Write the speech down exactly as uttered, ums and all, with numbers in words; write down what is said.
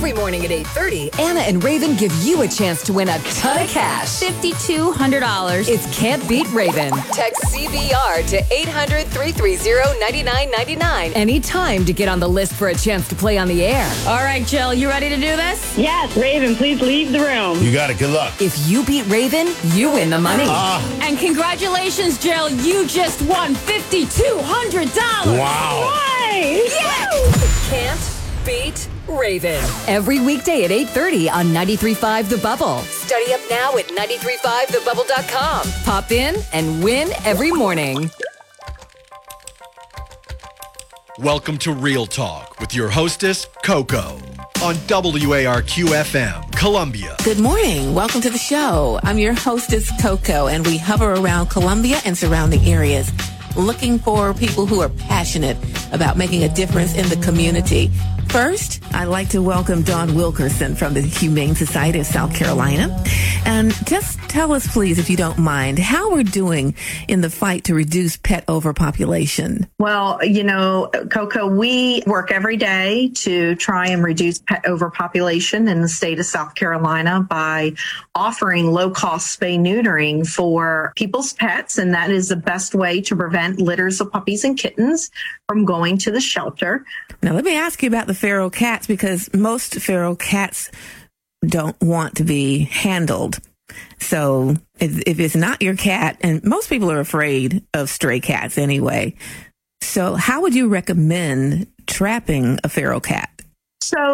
Every morning at eight thirty, Anna and Raven give you a chance to win a ton of cash. five thousand two hundred dollars. It's Can't Beat Raven. Text C B R to eight hundred, three three zero, nine nine nine nine anytime to get on the list for a chance to play on the air. All right, Jill, you ready to do this? Yes, Raven, please leave the room. You got it. Good luck. If you beat Raven, you win the money. Ah. And congratulations, Jill, you just won five thousand two hundred dollars. Wow. Nice. Yes! Can't Beat Raven. Every weekday at eight thirty on ninety-three point five The Bubble. Study up now at nine three five the bubble dot com. Pop in and win every morning. Welcome to Real Talk with your hostess, Coco, on W A R Q F M, Columbia. Good morning. Welcome to the show. I'm your hostess, Coco, and we hover around Columbia and surrounding areas looking for people who are passionate about making a difference in the community. First, I'd like to welcome Dawn Wilkerson from the Humane Society of South Carolina. And just tell us, please, if you don't mind, how we're doing in the fight to reduce pet overpopulation. Well, you know, Coco, we work every day to try and reduce pet overpopulation in the state of South Carolina by offering low-cost spay-neutering for people's pets, and that is the best way to prevent litters of puppies and kittens from going to the shelter. Now, let me ask you about the feral cats, because most feral cats don't want to be handled. So if, if it's not your cat, and most people are afraid of stray cats anyway, so how would you recommend trapping a feral cat?